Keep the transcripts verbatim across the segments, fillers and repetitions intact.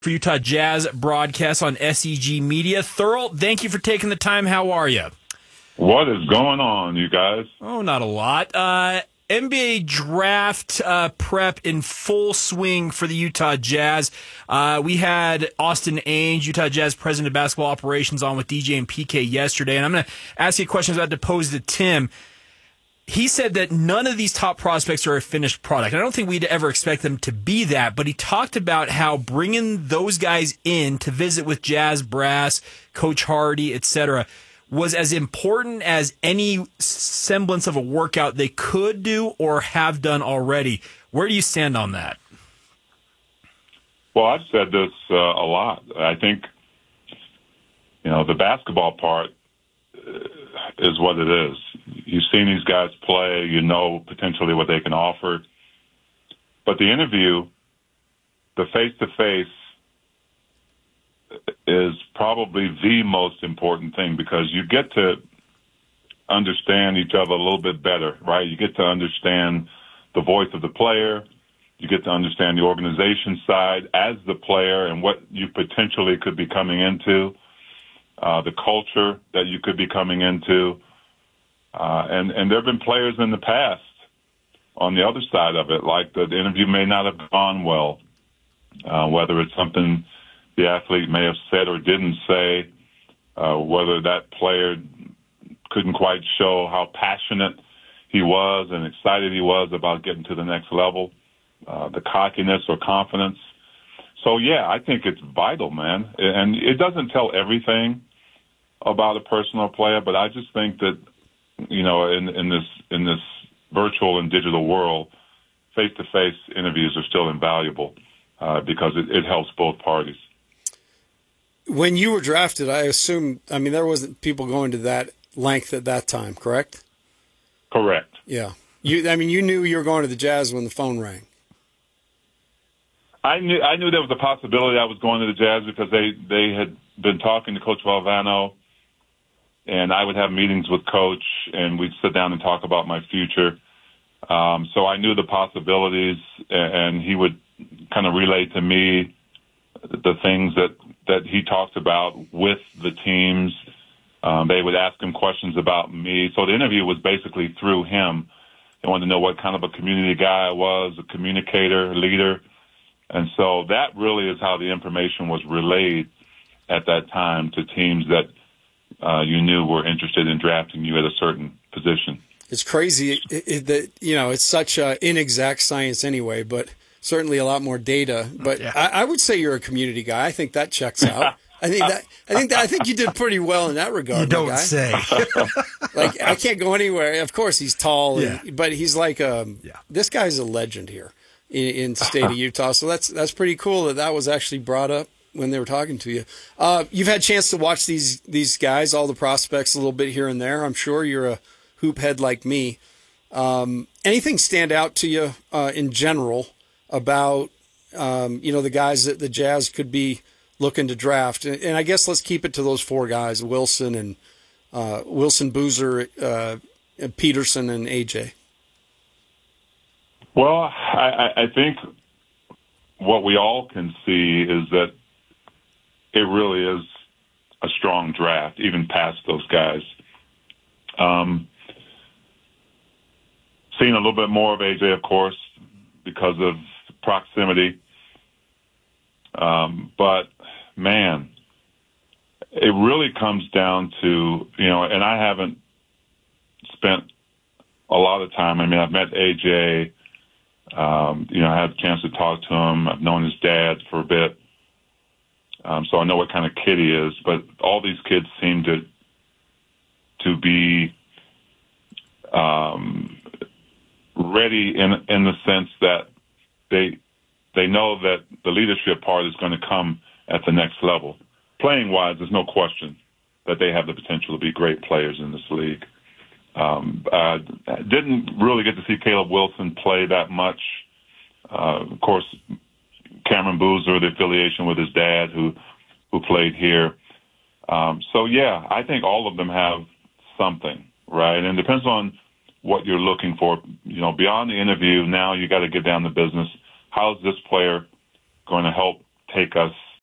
For Utah Jazz broadcast on S E G Media. Thurl, thank you for taking the time. How are you? What is going on, you guys? Oh, not a lot. Uh, N B A draft uh, prep in full swing for the Utah Jazz. Uh, we had Austin Ainge, Utah Jazz president of basketball operations, on with D J and P K yesterday, and I'm going to ask you questions about to pose to Tim. He said that none of these top prospects are a finished product. I don't think we'd ever expect them to be that, but he talked about how bringing those guys in to visit with Jazz brass, Coach Hardy, et cetera, was as important as any semblance of a workout they could do or have done already. Where do you stand on that? Well, I've said this uh, a lot. I think, you know, the basketball part is what it is. You've seen these guys play, you know potentially what they can offer. But the interview, the face-to-face, is probably the most important thing because you get to understand each other a little bit better, right? You get to understand the voice of the player. You get to understand the organization side as the player and what you potentially could be coming into. Uh, the culture that you could be coming into. Uh, and, and there have been players in the past on the other side of it, like the, the interview may not have gone well, uh, whether it's something the athlete may have said or didn't say, uh, whether that player couldn't quite show how passionate he was and excited he was about getting to the next level, uh, the cockiness or confidence. So, yeah, I think it's vital, man. And it doesn't tell everything about a personal player, but I just think that, you know, in, in this in this virtual and digital world, face-to-face interviews are still invaluable uh, because it, it helps both parties. When you were drafted, I assume, I mean, there wasn't people going to that length at that time, correct? Correct. Yeah. You, I mean, you knew you were going to the Jazz when the phone rang. I knew I knew there was a possibility I was going to the Jazz because they, they had been talking to Coach Valvano, and I would have meetings with Coach, and we'd sit down and talk about my future. Um, so I knew the possibilities, and he would kind of relay to me the things that, that he talked about with the teams. Um, they would ask him questions about me. So the interview was basically through him. They wanted to know what kind of a community guy I was, a communicator, leader. And so that really is how the information was relayed at that time to teams that uh, you knew were interested in drafting you at a certain position. It's crazy that, you know, it's such an inexact science anyway, but certainly a lot more data. But yeah. I, I would say you're a community guy. I think that checks out. I think that I think that I think you did pretty well in that regard. You don't guy. say. Like, I can't go anywhere. Of course, he's tall, yeah. and, but he's like a, yeah. This guy's a legend here in, in the state of Utah. So that's that's pretty cool that that was actually brought up when they were talking to you. Uh, you've had a chance to watch these these guys, all the prospects, a little bit here and there. I'm sure you're a hoop head like me. Um, anything stand out to you uh, in general about um, you know the guys that the Jazz could be looking to draft? And, and I guess let's keep it to those four guys: Wilson and uh, Wilson, Boozer, uh, Peterson, and A J. Well, I, I think what we all can see is that it really is a strong draft, even past those guys. Um, seeing a little bit more of A J, of course, because of proximity. Um, but, man, it really comes down to, you know, and I haven't spent a lot of time. I mean, I've met A J. Um, you know, I had a chance to talk to him. I've known his dad for a bit. Um, so I know what kind of kid he is. But all these kids seem to to be um, ready in in the sense that they they know that the leadership part is going to come at the next level. Playing-wise, there's no question that they have the potential to be great players in this league. Um, uh, didn't really get to see Caleb Wilson play that much. Uh, of course, Cameron Boozer, the affiliation with his dad, who who played here. Um, so, yeah, I think all of them have something, right? And it depends on what you're looking for. You know, beyond the interview, now you got to get down to business. How's this player going to help take us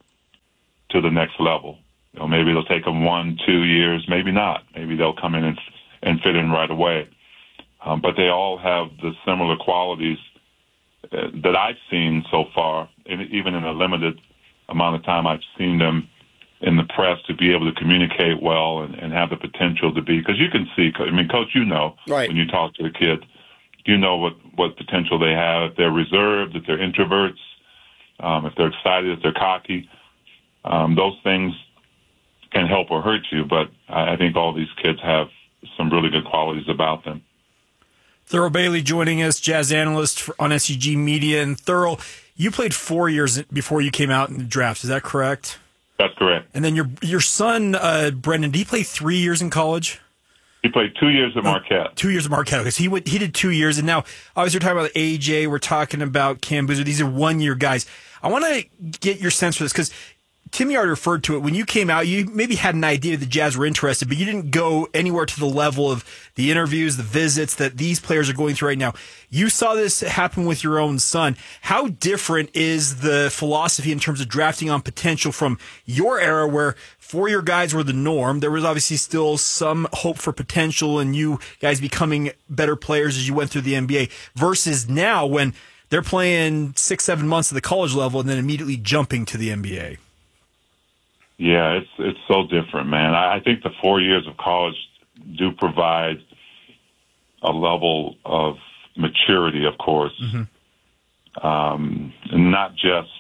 to the next level. You know, maybe it'll take them one, two years, maybe not. Maybe they'll come in and and fit in right away. Um, but they all have the similar qualities uh, that I've seen so far, and even in a limited amount of time I've seen them in the press, to be able to communicate well and, and have the potential to be, because you can see, I mean, Coach, you know, right. when you talk to the kids, you know what, what potential they have. If they're reserved, if they're introverts, um, if they're excited, if they're cocky, um, those things can help or hurt you. But I, I think all these kids have some really good qualities about them. Thurl Bailey joining us, Jazz analyst for, on S E G Media. And Thurl, you played four years before you came out in the draft. Is that correct? That's correct. And then your your son, uh, Brendan, did he play three years in college? He played two years at Marquette. Oh, two years at Marquette, because he went, he did two years. And now, obviously, we're talking about A J. We're talking about Cam Boozer. These are one-year guys. I want to get your sense for this, because Tim Yard referred to it. When you came out, you maybe had an idea the Jazz were interested, but you didn't go anywhere to the level of the interviews, the visits that these players are going through right now. You saw this happen with your own son. How different is the philosophy in terms of drafting on potential from your era, where four-year guys were the norm? There was obviously still some hope for potential and you guys becoming better players as you went through the N B A, versus now when they're playing six, seven months at the college level and then immediately jumping to the N B A. Yeah, it's it's so different, man. I, I think the four years of college do provide a level of maturity, of course, mm-hmm. um, not just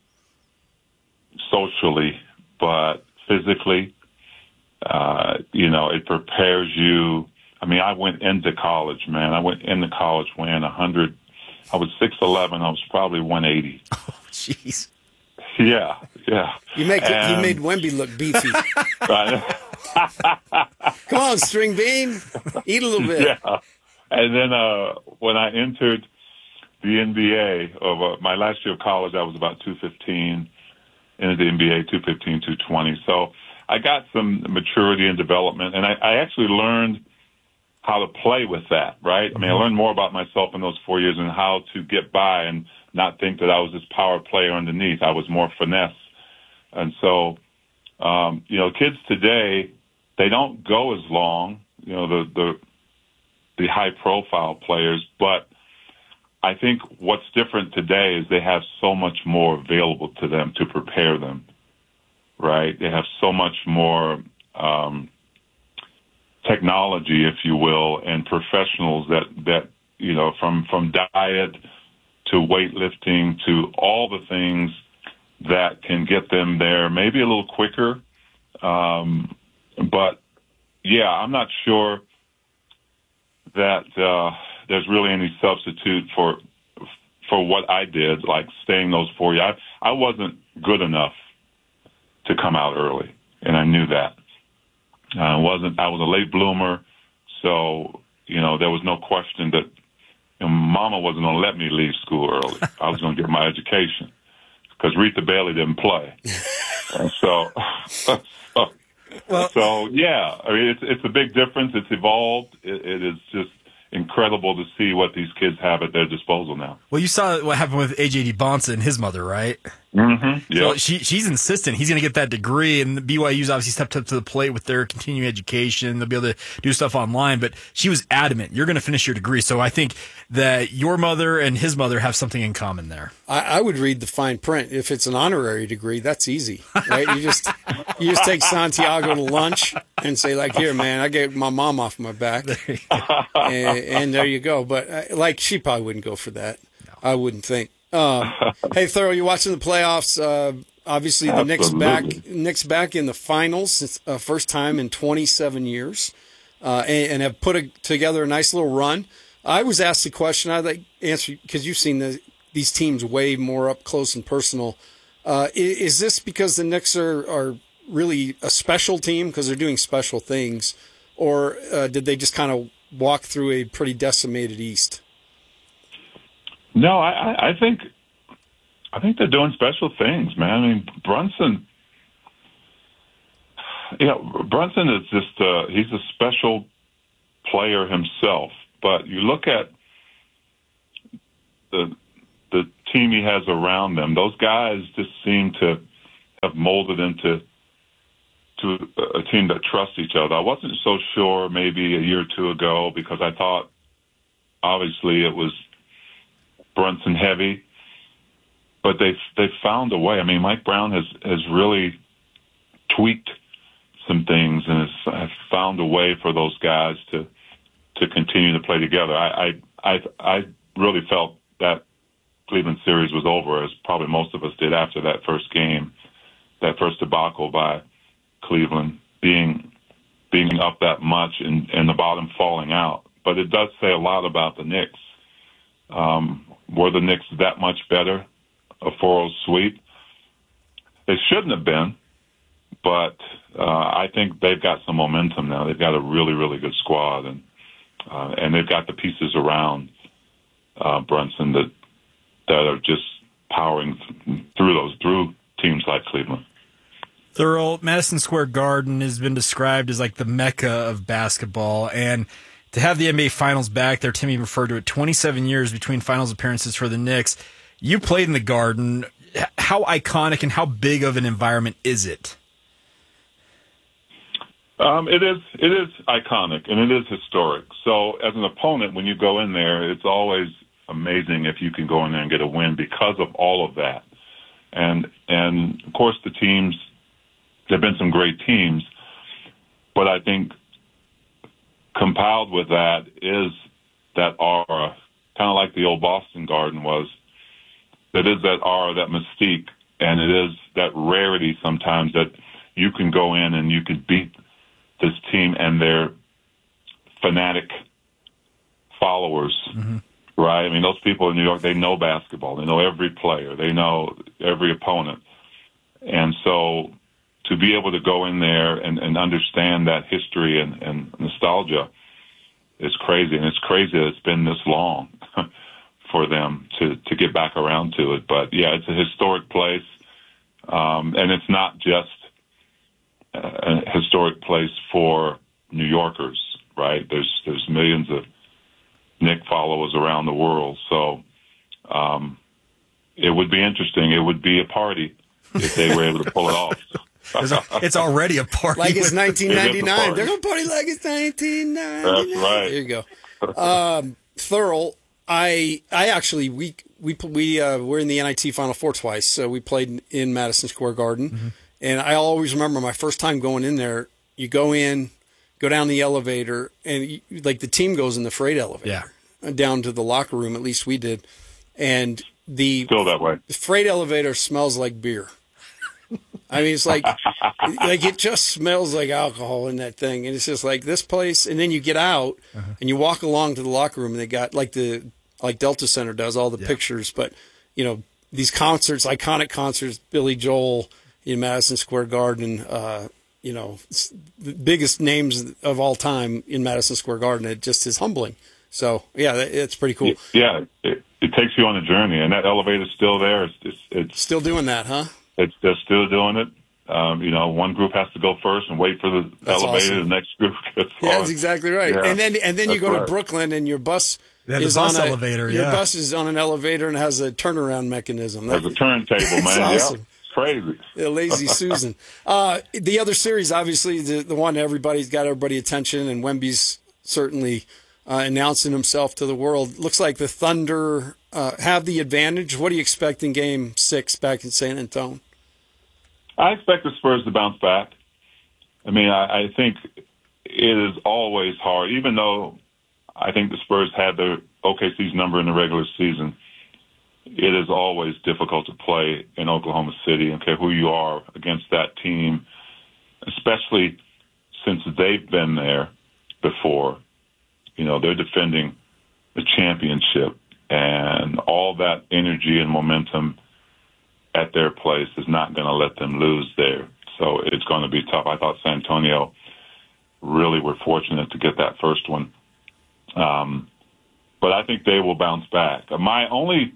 socially, but physically. Uh, you know, it prepares you. I mean, I went into college, man. I went into college weighing one hundred. I was six eleven. I was probably one eighty. Oh, jeez. Yeah, yeah. You make and, you made Wemby look beefy. Come on, string bean, eat a little bit. Yeah, and then uh, when I entered the N B A, of uh, my last year of college, I was about two fifteen. Into the N B A, two fifteen, two twenty. So I got some maturity and development, and I, I actually learned how to play with that. Right? I mean, I learned more about myself in those four years and how to get by and not think that I was this power player underneath. I was more finesse. And so, um, you know, kids today, they don't go as long, you know, the, the, the high profile players, but I think what's different today is they have so much more available to them to prepare them, right? They have so much more, um, technology, if you will, and professionals that, that, you know, from, from diet to weightlifting, to all the things that can get them there, maybe a little quicker. Um, but, yeah, I'm not sure that uh, there's really any substitute for for what I did, like staying those four years. I, I wasn't good enough to come out early, and I knew that. I wasn't. I was a late bloomer, so, you know, there was no question that, and Mama wasn't going to let me leave school early. I was going to get my education, because Rita Bailey didn't play. And so, so, well, so, yeah, I mean, it's it's a big difference. It's evolved. It, it is just incredible to see what these kids have at their disposal now. Well, you saw what happened with A J DeBonsa and his mother, right? Mm-hmm. Yeah. So she she's insistent he's going to get that degree, and B Y U's obviously stepped up to the plate with their continuing education. They'll be able to do stuff online, but she was adamant, you're going to finish your degree. So I think that your mother and his mother have something in common there. I, I would read the fine print. If it's an honorary degree, that's easy, right? You just you just take Santiago to lunch and say, like, here, man, I get my mom off my back, and, and there you go. But uh, like, she probably wouldn't go for that. No. I wouldn't think. Uh, hey, Thurl, you're watching the playoffs. Uh, obviously, the Knicks back, Knicks back in the finals. It's uh, first time in twenty-seven years, uh, and, and have put a, together a nice little run. I was asked the question. I'd like to answer, because you've seen the, these teams way more up close and personal. Uh, is, is this because the Knicks are, are really a special team because they're doing special things, or uh, did they just kind of walk through a pretty decimated East? No, I, I think I think they're doing special things, man. I mean, Brunson, you know, Brunson is just uh, he's a special player himself. But you look at the the team he has around them; those guys just seem to have molded into to a team that trusts each other. I wasn't so sure maybe a year or two ago because I thought obviously it was Brunson heavy, but they've they've found a way. I mean, Mike Brown has has really tweaked some things and has, has found a way for those guys to to continue to play together. I I I, I really felt that Cleveland series was over, as probably most of us did after that first game, that first debacle by Cleveland being being up that much and, and the bottom falling out. But it does say a lot about the Knicks. Um, were the Knicks that much better, a four oh sweep? They shouldn't have been, but uh, I think they've got some momentum now. They've got a really, really good squad, and uh, and they've got the pieces around uh, Brunson that that are just powering th- through those through teams like Cleveland. Thurl, Madison Square Garden has been described as like the mecca of basketball, and to have the N B A Finals back there, Timmy referred to it, twenty-seven years between Finals appearances for the Knicks. You played in the Garden. How iconic and how big of an environment is it? Um, it is it is iconic and it is historic. So as an opponent, when you go in there, it's always amazing if you can go in there and get a win because of all of that. And and of course the teams, there have been some great teams, but I think compiled with that is that aura, kind of like the old Boston Garden was. That is that aura, that mystique, and it is that rarity sometimes that you can go in and you can beat this team and their fanatic followers, mm-hmm. right? I mean, those people in New York, they know basketball. They know every player. They know every opponent. And so to be able to go in there and, and understand that history and, and nostalgia is crazy. And it's crazy that it's been this long for them to, to get back around to it. But, yeah, it's a historic place. Um, and it's not just a historic place for New Yorkers, right? There's there's millions of Knick followers around the world. So um, it would be interesting. It would be a party if they were able to pull it off. It's already a party. Like it's nineteen ninety-nine. It They're going to party like it's nineteen ninety-nine. That's right. There you go. Um, Thurl, I I actually, we we we uh, were in the N I T Final Four twice, so we played in Madison Square Garden. Mm-hmm. And I always remember my first time going in there, you go in, go down the elevator, and you, like the team goes in the freight elevator yeah. down to the locker room, at least we did. And the, Still that way. the freight elevator smells like beer. I mean, it's like, like it just smells like alcohol in that thing. And it's just like this place. And then you get out uh-huh. and you walk along to the locker room and they got like the, like Delta Center does all the yeah. pictures, but you know, these concerts, iconic concerts, Billy Joel in Madison Square Garden, uh, you know, the biggest names of all time in Madison Square Garden. It just is humbling. So yeah, it's pretty cool. Yeah. It, it takes you on a journey and that elevator's still there. It's, it's, it's still doing that, huh? It's they're still doing it. Um, you know, one group has to go first and wait for the that's elevator. Awesome. The next group gets on. Yeah, that's exactly right. Yeah, and then and then you go right. to Brooklyn and your bus yeah, is bus on elevator. A, yeah. Your bus is on an elevator and has a turnaround mechanism. There's a turntable, man. Awesome. Yep. It's crazy. Yeah, Lazy Susan. Uh, the other series, obviously, the the one everybody's got everybody attention, and Wemby's certainly uh, announcing himself to the world. Looks like the Thunder uh, have the advantage. What do you expect in Game Six back in San Antonio? I expect the Spurs to bounce back. I mean, I, I think it is always hard, even though I think the Spurs had their O K C's number in the regular season. It is always difficult to play in Oklahoma City, okay, who you are against that team, especially since they've been there before. You know, they're defending the championship, and all that energy and momentum at their place is not going to let them lose there. So it's going to be tough. I thought San Antonio really were fortunate to get that first one. Um, but I think they will bounce back. My only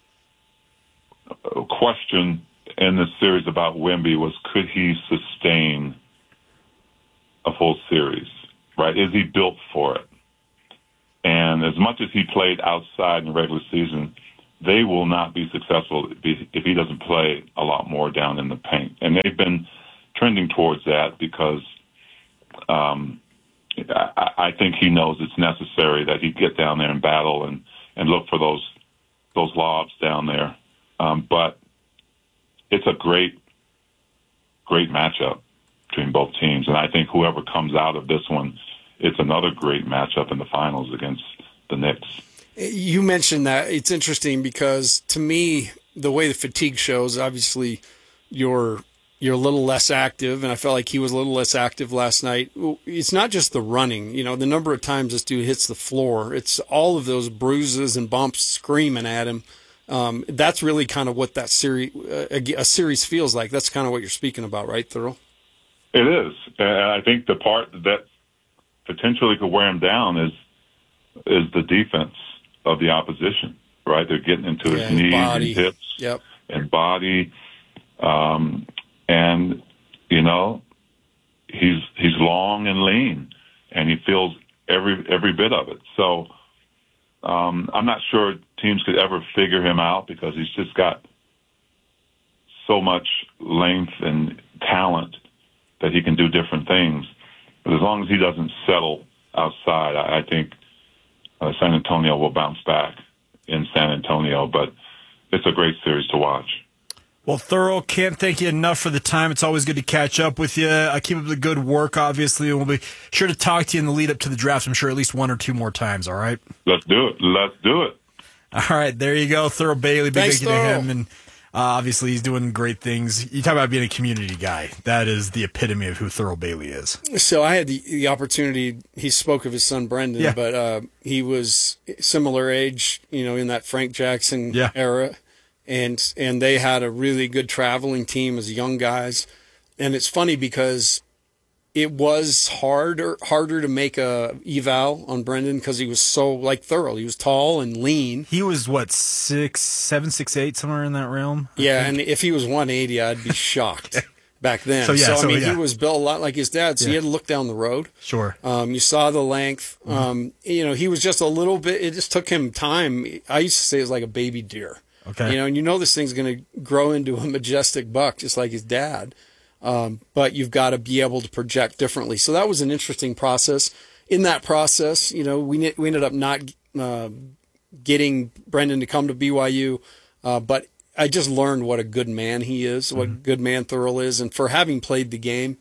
question in this series about Wemby was, could he sustain a full series, right? Is he built for it? And as much as he played outside in the regular season, they will not be successful if he, if he doesn't play a lot more down in the paint. And they've been trending towards that because um, I, I think he knows it's necessary that he get down there and battle and, and look for those those lobs down there. Um, but it's a great, great matchup between both teams. And I think whoever comes out of this one, it's another great matchup in the finals against the Knicks. You mentioned that. It's interesting because, to me, the way the fatigue shows, obviously you're you're a little less active, and I felt like he was a little less active last night. It's not just the running. You know, the number of times this dude hits the floor, it's all of those bruises and bumps screaming at him. Um, that's really kind of what that series, uh, a, a series feels like. That's kind of what you're speaking about, right, Thurl? It is. And I think the part that potentially could wear him down is is the defense of the opposition, right? They're getting into his yeah, knees body. and hips yep. and body. Um, and, you know, he's he's long and lean, and he feels every every bit of it. So um, I'm not sure teams could ever figure him out because he's just got so much length and talent that he can do different things. But as long as he doesn't settle outside, I, I think uh, San Antonio will bounce back in San Antonio. But it's a great series to watch. Well, Thurl, can't thank you enough for the time. It's always good to catch up with you. I keep up the good work, obviously, and we'll be sure to talk to you in the lead up to the draft. I'm sure at least one or two more times, all right? Let's do it. Let's do it. All right, there you go. Thurl Bailey, big Thanks, thank you to Thurl. him. And uh, obviously, he's doing great things. You talk about being a community guy. That is the epitome of who Thurl Bailey is. So I had the, the opportunity, he spoke of his son Brendan, Yeah. but uh, he was similar age, you know, in that Frank Jackson Yeah. era. And and they had a really good traveling team as young guys. And it's funny because it was harder harder to make a eval on Brendan because he was so like Thurl. He was tall and lean. He was, what, six, seven, six, eight, somewhere in that realm? I Yeah, think. and if he was one eighty, I'd be shocked back then. So, yeah, so I so, mean, yeah. he was built a lot like his dad, so Yeah. he had to look down the road. Sure. Um, you saw the length. Mm-hmm. Um, you know, he was just a little bit. It just took him time. I used to say it was like a baby deer. Okay. You know, and you know this thing's going to grow into a majestic buck, just like his dad. Um, but you've got to be able to project differently. So that was an interesting process. In that process, you know, we we ended up not uh, getting Brendan to come to B Y U, uh, but I just learned what a good man he is, what a good man Thurl is, and for having played the game.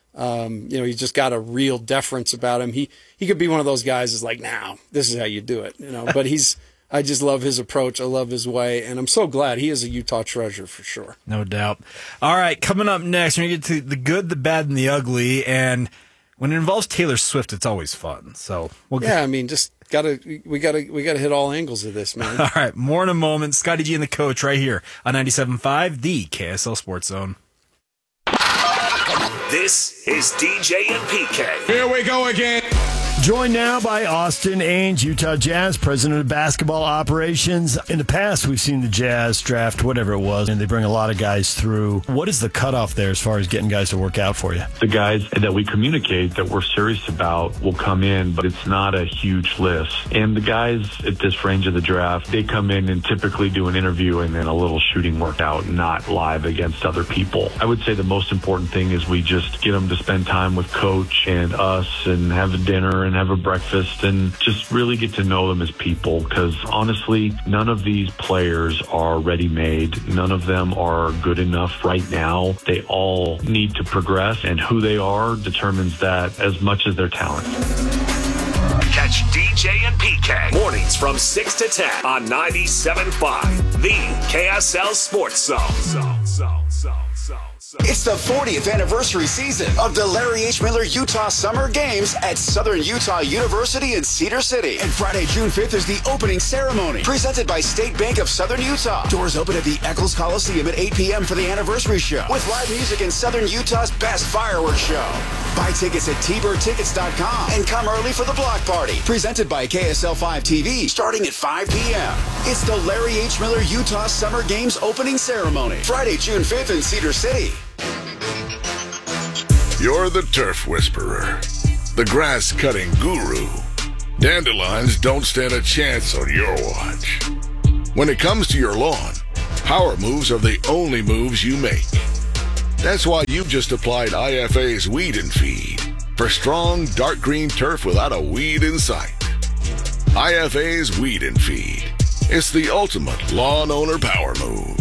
Um, you know, he's just got a real deference about him. He he could be one of those guys that's like, now, this is how you do it, you know. But he's, I just love his approach. I love his way, and I'm so glad he is a Utah treasure for sure. No doubt. All right, coming up next, we're going to get to the good, the bad, and the ugly. And when it involves Taylor Swift, it's always fun. So we'll get. Yeah, I mean, just gotta we gotta we gotta hit all angles of this, man. All right, more in a moment. Scotty G and the Coach right here on ninety-seven point five, the K S L Sports Zone. This is D J and P K. Here we go again. Joined now by Austin Ainge, Utah Jazz, president of basketball operations. In the past, we've seen the Jazz draft, whatever it was, and they bring a lot of guys through. What is the cutoff there as far as getting guys to work out for you? The guys that we communicate that we're serious about will come in, but it's not a huge list. And the guys at this range of the draft, they come in and typically do an interview and then a little shooting workout, not live against other people. I would say the most important thing is we just get them to spend time with Coach and us and have a dinner and have a breakfast and just really get to know them as people, because honestly, none of these players are ready-made. None of them are good enough right now. They all need to progress, and who they are determines that as much as their talent. Catch D J and P K mornings from six to ten on ninety-seven point five, the K S L Sports Zone. Zone, zone, zone, zone. It's the fortieth anniversary season of the Larry H. Miller Utah Summer Games at Southern Utah University in Cedar City. And Friday, June fifth is the opening ceremony, presented by State Bank of Southern Utah. Doors open at the Eccles Coliseum at eight p.m. for the anniversary show, with live music and Southern Utah's best fireworks show. Buy tickets at T bird tickets dot com and come early for the block party, presented by K S L five T V, starting at five p.m. It's the Larry H. Miller Utah Summer Games opening ceremony, Friday, June fifth in Cedar City. You're the turf whisperer, the grass-cutting guru. Dandelions don't stand a chance on your watch. When it comes to your lawn, power moves are the only moves you make. That's why you've just applied I F A's Weed and Feed for strong, dark green turf without a weed in sight. I F A's Weed and Feed. It's the ultimate lawn owner power move.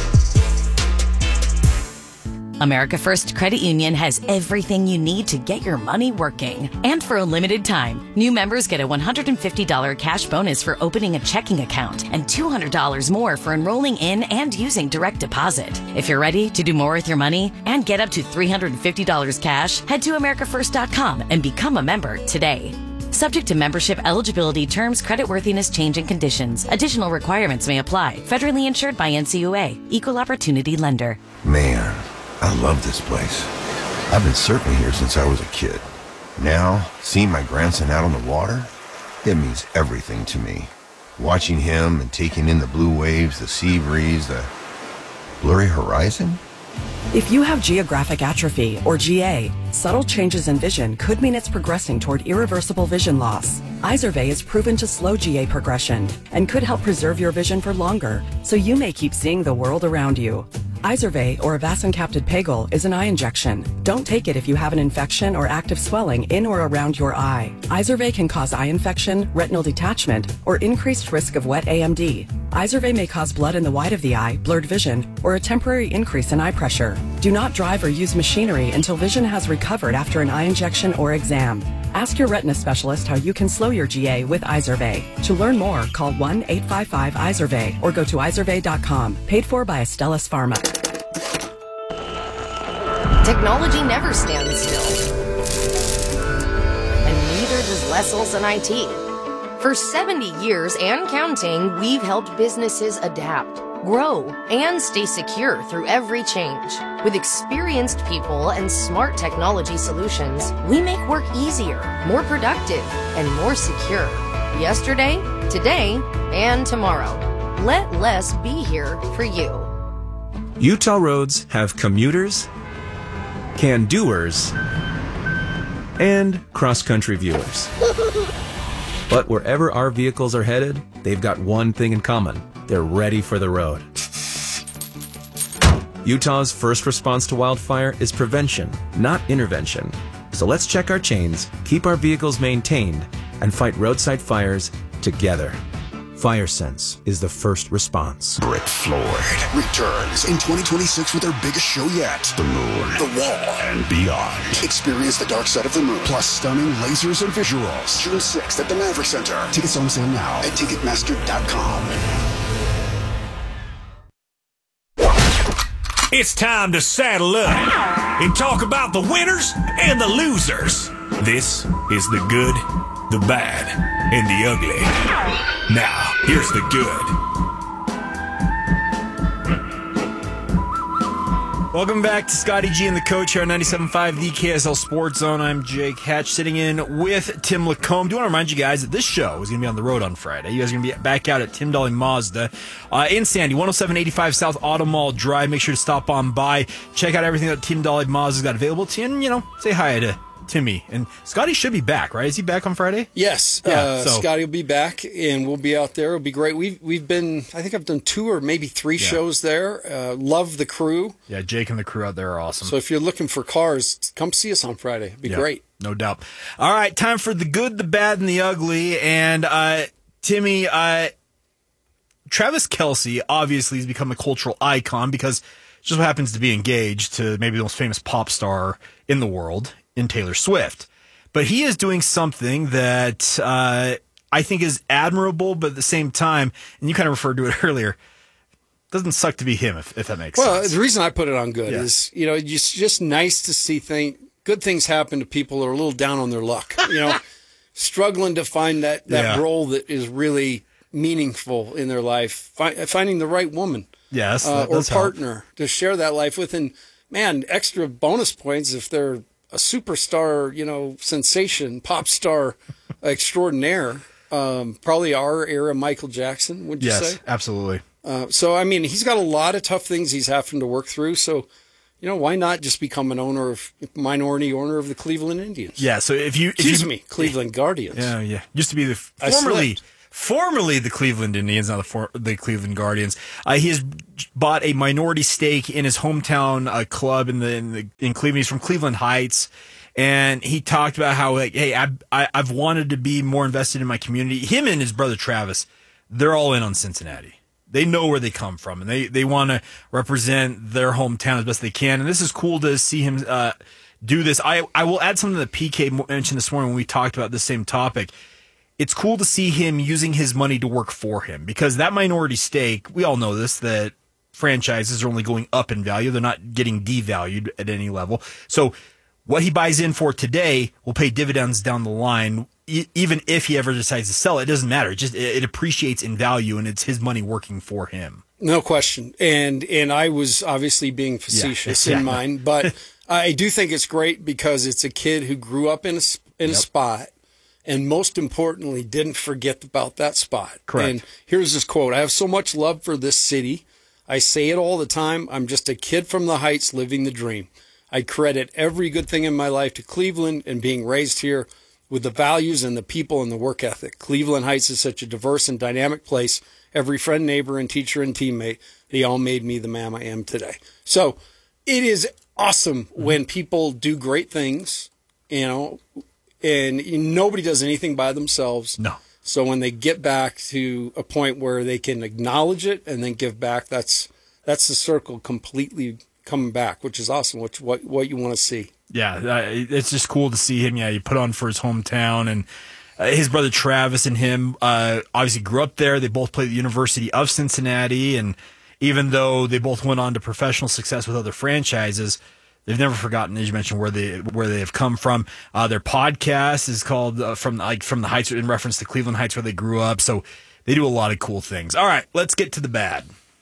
America First Credit Union has everything you need to get your money working. And for a limited time, new members get a one hundred fifty dollars cash bonus for opening a checking account and two hundred dollars more for enrolling in and using direct deposit. If you're ready to do more with your money and get up to three hundred fifty dollars cash, head to america first dot com and become a member today. Subject to membership eligibility, terms, creditworthiness, change, and conditions. Additional requirements may apply. Federally insured by N C U A. Equal Opportunity Lender. Man, I love this place. I've been surfing here since I was a kid. Now, seeing my grandson out on the water, it means everything to me. Watching him and taking in the blue waves, the sea breeze, the blurry horizon. If you have geographic atrophy, or G A, subtle changes in vision could mean it's progressing toward irreversible vision loss. Izervay is proven to slow G A progression and could help preserve your vision for longer, so you may keep seeing the world around you. Izervay, or avacincaptad pegol, is an eye injection. Don't take it if you have an infection or active swelling in or around your eye. Izervay can cause eye infection, retinal detachment, or increased risk of wet A M D. Izervay may cause blood in the white of the eye, blurred vision, or a temporary increase in eye pressure. Do not drive or use machinery until vision has recovered after an eye injection or exam. Ask your retina specialist how you can slow your G A with Izervay. To learn more, call one eight five five Izervay or go to izervay dot com. Paid for by Astellas Pharma. Technology never stands still. And neither does Lessel's and I T. For seventy years and counting, we've helped businesses adapt, grow, and stay secure through every change. With experienced people and smart technology solutions, we make work easier, more productive, and more secure. Yesterday, today, and tomorrow. Let Les be here for you. Utah roads have commuters, can-doers, and cross-country viewers. But wherever our vehicles are headed, they've got one thing in common. They're ready for the road. Utah's first response to wildfire is prevention, not intervention. So let's check our chains, keep our vehicles maintained, and fight roadside fires together. FireSense is the first response. Brick Floyd returns in twenty twenty-six with their biggest show yet. The Moon, The Wall, and beyond. Experience the dark side of the moon, plus stunning lasers and visuals. June sixth at the Maverick Center. Tickets on sale now at ticketmaster dot com. It's time to saddle up and talk about the winners and the losers. This is the good, the bad, and the ugly. Now, here's the good. Welcome back to Scotty G and the Coach here on ninety-seven point five, the K S L Sports Zone. I'm Jake Hatch, sitting in with Tim Lacombe. Do want to remind you guys that this show is going to be on the road on Friday. You guys are going to be back out at Tim Dolly Mazda uh, in Sandy, one oh seven eighty-five South Auto Mall Drive. Make sure to stop on by, check out everything that Tim Dolly Mazda's got available to you, and, you know, say hi to Timmy. And Scotty should be back, right? Is he back on Friday? Yes. Yeah, uh, so. Scotty will be back, and we'll be out there. It'll be great. We've, we've been, I think I've done two or maybe three yeah. shows there. Uh, love the crew. Yeah, Jake and the crew out there are awesome. So if you're looking for cars, come see us on Friday. It'd be yeah, great. No doubt. All right, time for the good, the bad, and the ugly. And uh, Timmy, uh, Travis Kelce obviously has become a cultural icon because just so happens to be engaged to maybe the most famous pop star in the world, in Taylor Swift. But he is doing something that uh, I think is admirable, but at the same time, and you kind of referred to it earlier, doesn't suck to be him, if, if that makes well, sense. Well, the reason I put it on good yeah. is, you know, it's just nice to see thing, good things happen to people that are a little down on their luck, you know, struggling to find that, that yeah. role that is really meaningful in their life, Fi- finding the right woman yes, uh, or partner help. to share that life with. And, man, extra bonus points if they're a superstar, you know, sensation, pop star extraordinaire. Um, probably our era Michael Jackson, would you yes, say? Yes, absolutely. Uh, so, I mean, he's got a lot of tough things he's having to work through. So, you know, why not just become an owner of, minority owner of the Cleveland Indians? Yeah, so if you... If Excuse you, me, Cleveland Guardians. Yeah, yeah. Used to be the... Formerly, formerly the Cleveland Indians, now the, for, the Cleveland Guardians. Uh, he has bought a minority stake in his hometown uh, club in the, in the in Cleveland. He's from Cleveland Heights, and he talked about how, like, hey, I, I, I've wanted to be more invested in my community. Him and his brother Travis, they're all in on Cincinnati. They know where they come from, and they, they want to represent their hometown as best they can. And this is cool to see him uh, do this. I, I will add something that P K mentioned this morning when we talked about the same topic. It's cool to see him using his money to work for him, because that minority stake, we all know this, that franchises are only going up in value. They're not getting devalued at any level. So what he buys in for today will pay dividends down the line. E- even if he ever decides to sell it, it doesn't matter. It just it, it appreciates in value, and it's his money working for him. No question. And and I was obviously being facetious yeah, in yeah. mine, but I do think it's great because it's a kid who grew up in a, in Yep. a spot, and most importantly, didn't forget about that spot. Correct. And here's his quote: "I have so much love for this city. I say it all the time. I'm just a kid from the Heights living the dream. I credit every good thing in my life to Cleveland and being raised here with the values and the people and the work ethic. Cleveland Heights is such a diverse and dynamic place. Every friend, neighbor, and teacher and teammate, they all made me the man I am today." So it is awesome when people do great things, you know, and nobody does anything by themselves. No. So when they get back to a point where they can acknowledge it and then give back, that's that's the circle completely coming back, which is awesome, which what what you want to see. Yeah, uh, it's just cool to see him. Yeah, he put on for his hometown, and uh, his brother Travis and him uh, obviously grew up there. They both played at the University of Cincinnati, and even though they both went on to professional success with other franchises, they've never forgotten, as you mentioned, where they where they have come from. Uh, their podcast is called uh, from like from the Heights, in reference to Cleveland Heights, where they grew up. So they do a lot of cool things. All right, let's get to the bad.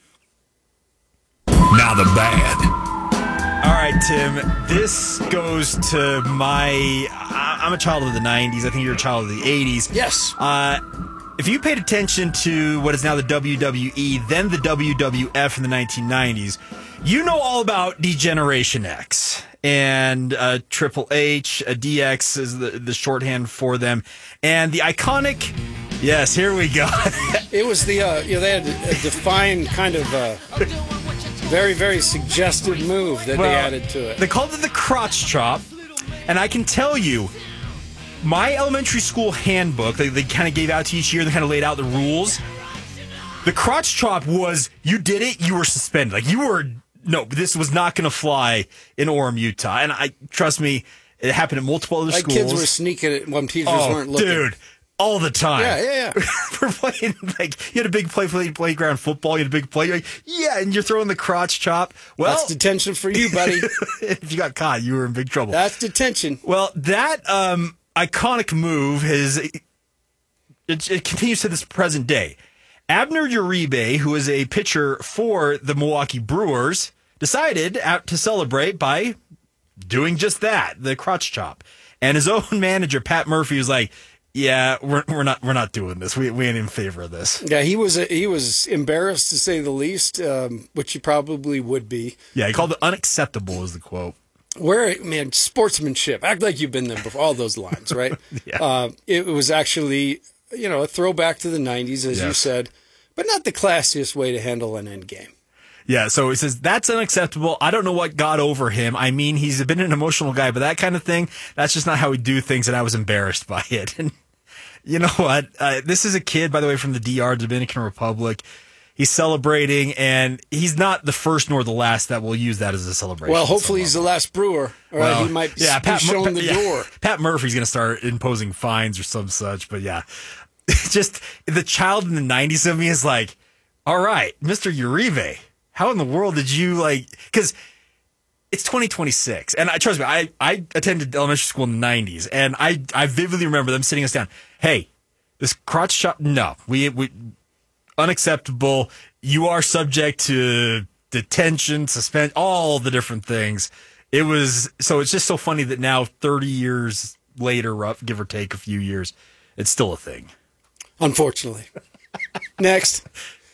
Now the bad. All right, Tim, this goes to my... I- I'm a child of the nineties. I think you're a child of the eighties. Yes. Uh, if you paid attention to what is now the W W E, then the W W F in the nineteen nineties, you know all about D-Generation X. And uh, Triple H, uh, D X is the, the shorthand for them. And the iconic... Yes, here we go. It was the, uh, you know, they had a defined kind of... Uh, very, very suggestive move that Well, they added to it. They called it the crotch chop, and I can tell you, my elementary school handbook, they, they kind of gave out to each year, they kind of laid out the rules. The crotch chop was, you did it, you were suspended. Like, you were, no, this was not going to fly in Orem, Utah. And I, trust me, it happened at multiple other Like schools. kids were sneaking it when teachers oh, weren't looking. dude. All the time. Yeah, yeah, yeah. We're playing, like, you had a big play, play playground football, you had a big play. You're like, yeah, and you're throwing the crotch chop. Well, That's detention for you, buddy. If you got caught, you were in big trouble. That's detention. Well, that um, iconic move has it, it continues to this present day. Abner Uribe, who is a pitcher for the Milwaukee Brewers, decided out to celebrate by doing just that, the crotch chop. And his own manager, Pat Murphy, was like, "Yeah, we're we're not we're not doing this. We we ain't in favor of this." Yeah, he was he was embarrassed to say the least, um, which he probably would be. Yeah, he called it unacceptable, is the quote. Where, man, sportsmanship. Act like you've been there before. All those lines, right? Yeah. Uh, it was actually, you know, a throwback to the nineties, as you Yes. said, but not the classiest way to handle an end game. Yeah, so he says, that's unacceptable. I don't know what got over him. I mean, he's been an emotional guy, but that kind of thing, that's just not how we do things, and I was embarrassed by it. And you know what? Uh, this is a kid, by the way, from the D R, Dominican Republic. He's celebrating, and he's not the first nor the last that will use that as a celebration. Well, hopefully he's the last brewer, or Well, he might yeah, be Pat, shown Mur- the yeah, door. Pat Murphy's going to start imposing fines or some such, but yeah. Just the child in the nineties of me is like, all right, Mister Uribe, how in the world did you, like, because it's twenty twenty-six, and I trust me, I, I attended elementary school in the nineties, and I, I vividly remember them sitting us down. Hey, this crotch chop, no, we, we unacceptable. You are subject to detention, suspend, all the different things. It was, so it's just so funny that now, thirty years later, rough, give or take a few years, it's still a thing. Unfortunately. Next.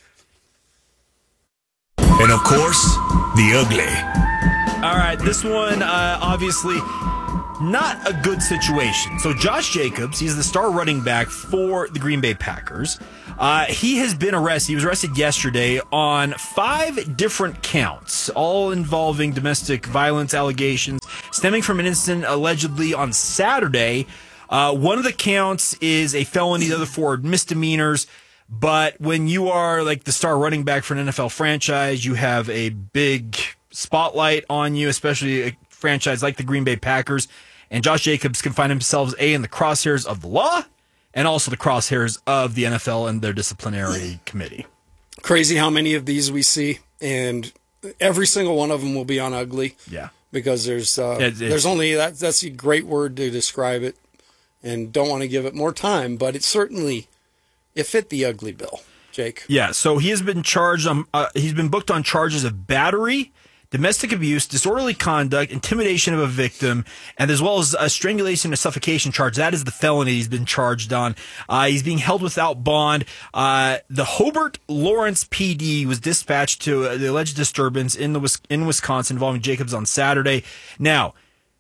And of course, the ugly. All right, this one, uh, obviously, not a good situation. So Josh Jacobs, he's the star running back for the Green Bay Packers. Uh, he has been arrested. He was arrested yesterday on five different counts, all involving domestic violence allegations stemming from an incident allegedly on Saturday. Uh, one of the counts is a felony. The other four are misdemeanors. But when you are like the star running back for an N F L franchise, you have a big spotlight on you, especially a franchise like the Green Bay Packers. And Josh Jacobs can find himself, A, in the crosshairs of the law and also the crosshairs of the N F L and their disciplinary committee. Crazy how many of these we see, and every single one of them will be on ugly. Yeah. Because there's uh, it, there's only, that, that's a great word to describe it, and don't want to give it more time, but it certainly, it fit the ugly bill, Jake. Yeah, so he has been charged, on, uh, he's been booked on charges of battery, domestic abuse, disorderly conduct, intimidation of a victim, and as well as a strangulation and suffocation charge. That is the felony he's been charged on. Uh, he's being held without bond. Uh, the Hobart Lawrence P D was dispatched to uh, the alleged disturbance in the in Wisconsin involving Jacobs on Saturday. Now,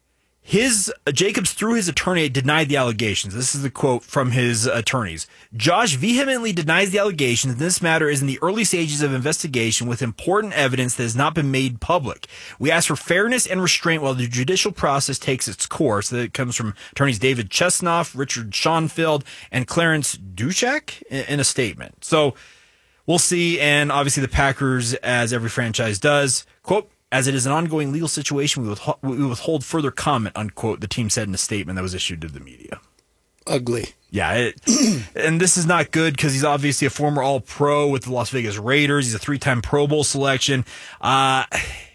His uh, Jacobs, through his attorney, denied the allegations. This is the quote from his attorneys. Josh vehemently denies the allegations. This matter is in the early stages of investigation with important evidence that has not been made public. We ask for fairness and restraint while the judicial process takes its course. That comes from attorneys David Chesnoff, Richard Schoenfeld, and Clarence Duchek in, in a statement. So we'll see. And obviously the Packers, as every franchise does, quote, as it is an ongoing legal situation, we withhold, we withhold further comment, unquote, the team said in a statement that was issued to the media. Ugly. Yeah, it, and this is not good because he's obviously a former All-Pro with the Las Vegas Raiders. He's a three-time Pro Bowl selection. Uh,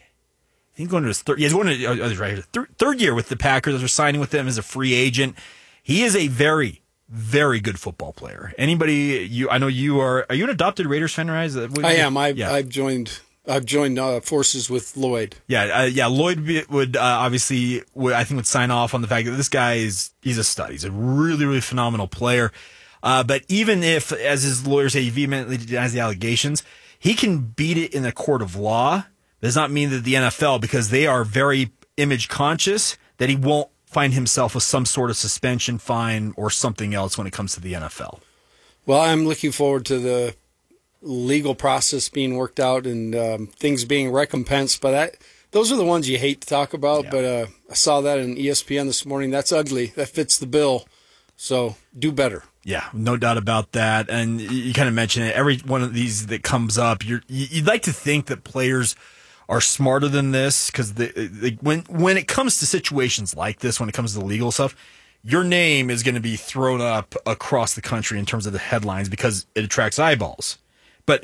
he's going to his third, yeah, he's going to, oh, right here, third, third year with the Packers. They're signing with him as a free agent. He is a very, very good football player. Anybody, you, I know you are, are you an adopted Raiders fan, right? I am. I've, yeah. I've joined... I've joined uh, forces with Lloyd. Yeah, uh, yeah. Lloyd would uh, obviously, would, I think, would sign off on the fact that this guy is he's a stud. He's a really, really phenomenal player. Uh, but even if, as his lawyers say, he vehemently denies the allegations, he can beat it in a court of law. Does not mean that the N F L, because they are very image conscious, that he won't find himself with some sort of suspension, fine, or something else when it comes to the N F L. Well, I'm looking forward to the legal process being worked out and um, things being recompensed, but that, those are the ones you hate to talk about. Yeah. But uh, I saw that in E S P N this morning. That's ugly. That fits the bill. So do better. Yeah, no doubt about that. And you kind of mentioned it. Every one of these that comes up, you're, you'd like to think that players are smarter than this, because when when it comes to situations like this, when it comes to the legal stuff, your name is going to be thrown up across the country in terms of the headlines because it attracts eyeballs. But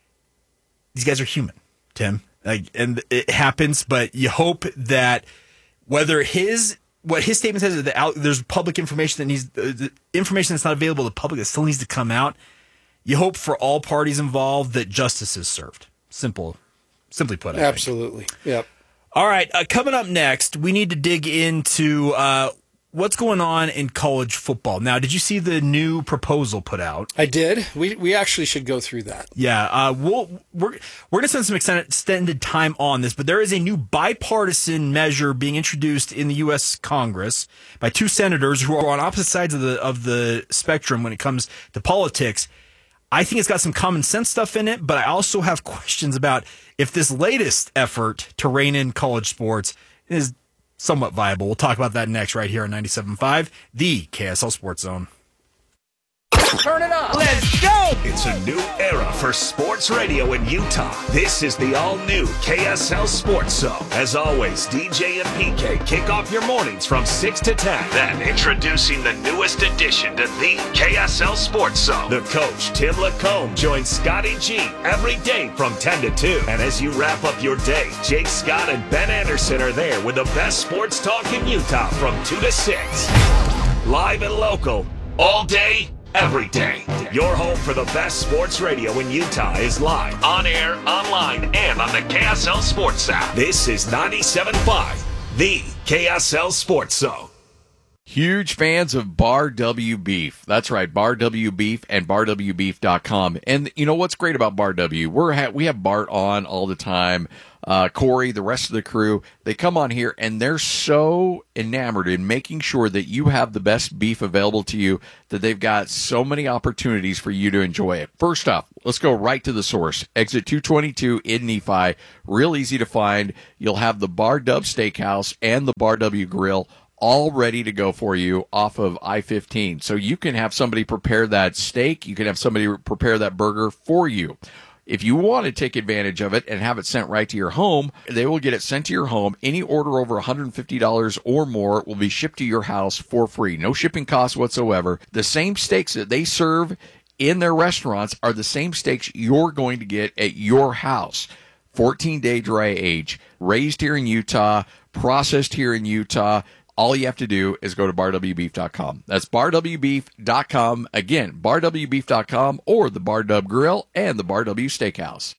these guys are human, Tim, like, and it happens. But you hope that whether his what his statement says is that out, there's public information that needs uh, information that's not available to the public that still needs to come out. You hope for all parties involved that justice is served. Simple, simply put. I Absolutely. think. Yep. All right. Uh, coming up next, we need to dig into uh, what's going on in college football. Now, did you see the new proposal put out? I did. We we actually should go through that. Yeah, uh, we'll, we're we're going to spend some extended, extended time on this, but there is a new bipartisan measure being introduced in the U S Congress by two senators who are on opposite sides of the of the spectrum when it comes to politics. I think it's got some common sense stuff in it, but I also have questions about if this latest effort to rein in college sports is somewhat viable. We'll talk about that next right here on ninety-seven point five, the K S L Sports Zone. Turn it up. Let's go. It's a new era for sports radio in Utah. This is the all-new K S L Sports Zone. As always, D J and P K kick off your mornings from six to ten. Then, introducing the newest addition to the K S L Sports Zone. The coach, Tim Lacombe, joins Scotty G every day from ten to two. And as you wrap up your day, Jake Scott and Ben Anderson are there with the best sports talk in Utah from two to six. Live and local, all day, every day. Your home for the best sports radio in Utah is live, on air, online, and on the K S L Sports app. This is ninety-seven point five, the K S L Sports Zone. Huge fans of Bar W Beef. That's right, Bar W Beef and bar w beef dot com. And you know what's great about Bar W? We're ha- we have Bart on all the time. uh, Corey, the rest of the crew, they come on here and they're so enamored in making sure that you have the best beef available to you that they've got so many opportunities for you to enjoy it. First off, let's go right to the source. Exit two twenty-two in Nephi. Real easy to find. You'll have the Bar Dub Steakhouse and the Bar W Grill all ready to go for you off of I fifteen. So you can have somebody prepare that steak. You can have somebody prepare that burger for you. If you want to take advantage of it and have it sent right to your home, they will get it sent to your home. Any order over one hundred fifty dollars or more will be shipped to your house for free. No shipping costs whatsoever. The same steaks that they serve in their restaurants are the same steaks you're going to get at your house. fourteen-day dry age, raised here in Utah, processed here in Utah. All you have to do is go to bar w beef dot com. That's bar w beef dot com. Again, bar w beef dot com or the Bar Dub Grill and the Bar W Steakhouse.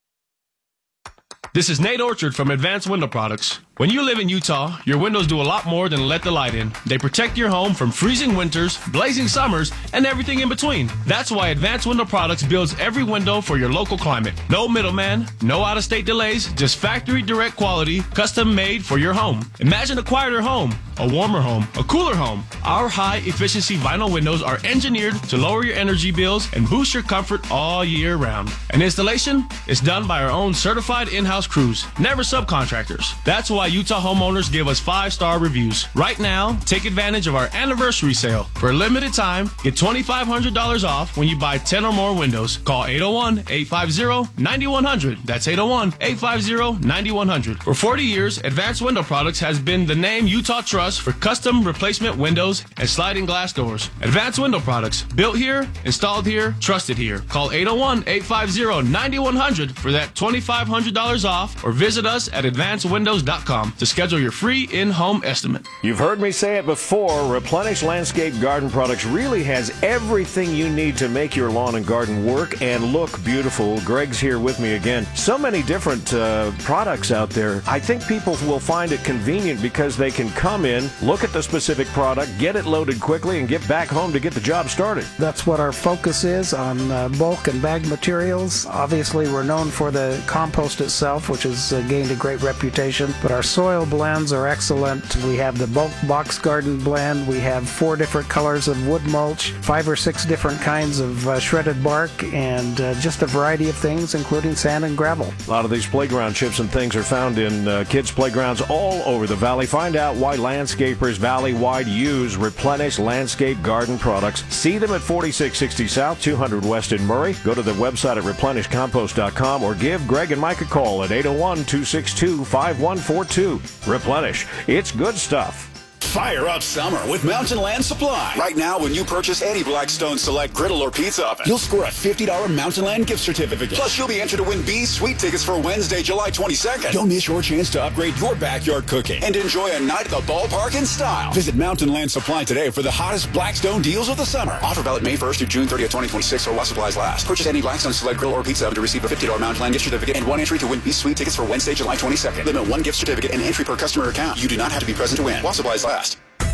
This is Nate Orchard from Advanced Window Products. When you live in Utah, your windows do a lot more than let the light in. They protect your home from freezing winters, blazing summers, and everything in between. That's why Advanced Window Products builds every window for your local climate. No middleman, no out-of-state delays, just factory direct quality, custom made for your home. Imagine a quieter home, a warmer home, a cooler home. Our high-efficiency vinyl windows are engineered to lower your energy bills and boost your comfort all year round. And installation is done by our own certified in-house crews, never subcontractors. That's why Utah homeowners give us five-star reviews. Right now, take advantage of our anniversary sale. For a limited time, get twenty-five hundred dollars off when you buy ten or more windows. Call eight oh one, eight five zero, nine one zero zero. That's eight oh one, eight five zero, nine one zero zero. For forty years, Advanced Window Products has been the name Utah trusts for custom replacement windows and sliding glass doors. Advanced Window Products, built here, installed here, trusted here. Call eight oh one, eight five zero, nine one zero zero for that twenty-five hundred dollars off or visit us at advanced windows dot com to schedule your free in-home estimate. You've heard me say it before, Replenish Landscape Garden Products really has everything you need to make your lawn and garden work and look beautiful. Greg's here with me again. So many different uh, products out there. I think people will find it convenient because they can come in, look at the specific product, get it loaded quickly, and get back home to get the job started. That's what our focus is on uh, bulk and bag materials. Obviously, we're known for the compost itself, which has uh, gained a great reputation, but our soil blends are excellent. We have the bulk box garden blend. We have four different colors of wood mulch, five or six different kinds of uh, shredded bark, and uh, just a variety of things, including sand and gravel. A lot of these playground chips and things are found in uh, kids' playgrounds all over the valley. Find out why landscapers valley-wide use Replenish Landscape Garden Products. See them at forty-six sixty South, two hundred West in Murray. Go to the website at replenish compost dot com or give Greg and Mike a call at eight oh one, two six two, five one four two. Replenish. It's good stuff. Fire up summer with Mountain Land Supply. Right now, when you purchase any Blackstone Select griddle or pizza oven, you'll score a fifty dollars Mountain Land gift certificate. Plus, you'll be entered to win B's Sweet tickets for Wednesday, July twenty-second. Don't miss your chance to upgrade your backyard cooking and enjoy a night at the ballpark in style. Visit Mountain Land Supply today for the hottest Blackstone deals of the summer. Offer valid May first through June thirtieth, twenty twenty-six, or while supplies last. Purchase any Blackstone Select griddle or pizza oven to receive a fifty dollars Mountain Land gift certificate and one entry to win B's Sweet tickets for Wednesday, July twenty-second. Limit one gift certificate and entry per customer account. You do not have to be present to win. While supplies last.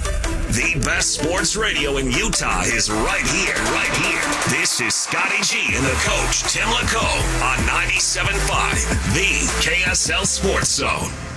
The best sports radio in Utah is right here, right here. This is Scotty G and the coach, Tim LaCoe, on ninety-seven point five, the K S L Sports Zone.